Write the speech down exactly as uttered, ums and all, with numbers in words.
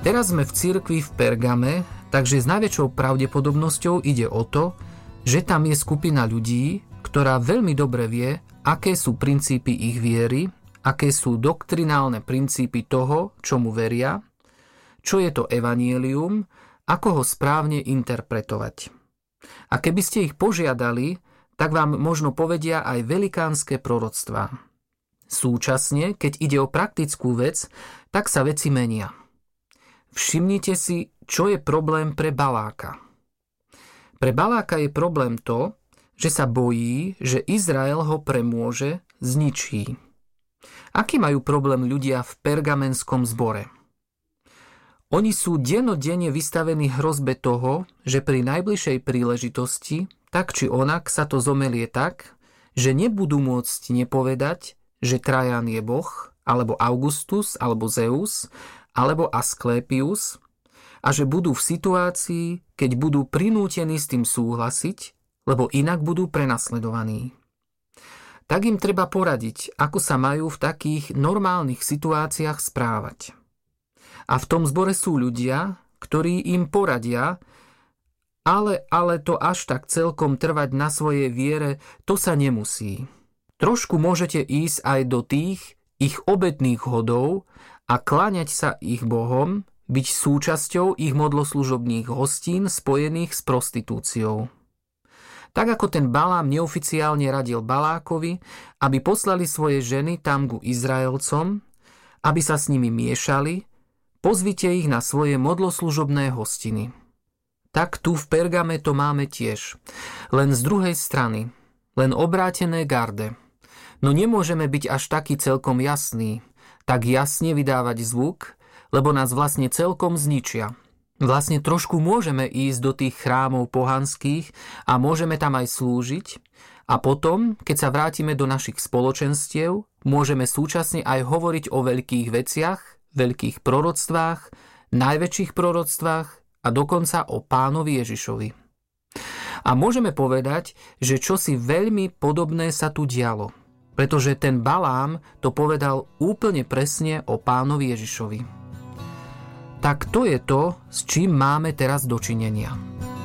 Teraz sme v cirkvi v Pergame, takže s najväčšou pravdepodobnosťou ide o to, že tam je skupina ľudí, ktorá veľmi dobre vie, aké sú princípy ich viery, aké sú doktrinálne princípy toho, čomu veria, čo je to evanjelium, ako ho správne interpretovať. A keby ste ich požiadali, tak vám možno povedia aj velikánske proroctvá. Súčasne, keď ide o praktickú vec, tak sa veci menia. Všimnite si, čo je problém pre Baláka. Pre Baláka je problém to, že sa bojí, že Izrael ho premôže, zničí. Aký majú problém ľudia v pergamenskom zbore? Oni sú dennodenne vystavení hrozbe toho, že pri najbližšej príležitosti, tak či onak sa to zomelie tak, že nebudú môcť nepovedať, že Trajan je boh, alebo Augustus, alebo Zeus, alebo Asklépius, a že budú v situácii, keď budú prinútení s tým súhlasiť, lebo inak budú prenasledovaní. Tak im treba poradiť, ako sa majú v takých normálnych situáciách správať. A v tom zbore sú ľudia, ktorí im poradia, ale, ale to až tak celkom trvať na svojej viere, to sa nemusí. Trošku môžete ísť aj do tých ich obetných hodov a kláňať sa ich bohom, byť súčasťou ich modloslužobných hostín spojených s prostitúciou. Tak ako ten Balám neoficiálne radil Balákovi, aby poslali svoje ženy tam ku Izraelcom, aby sa s nimi miešali, pozvite ich na svoje modloslužobné hostiny. Tak tu v Pergame to máme tiež, len z druhej strany, len obrátené garde. No nemôžeme byť až taký celkom jasný, tak jasne vydávať zvuk, lebo nás vlastne celkom zničia. Vlastne trošku môžeme ísť do tých chrámov pohanských a môžeme tam aj slúžiť a potom, keď sa vrátime do našich spoločenstiev, môžeme súčasne aj hovoriť o veľkých veciach, veľkých proroctvách, najväčších proroctvách a dokonca o Pánovi Ježišovi. A môžeme povedať, že čosi veľmi podobné sa tu dialo, pretože ten Balám to povedal úplne presne o Pánovi Ježišovi. Tak to je to, s čím máme teraz dočinenia.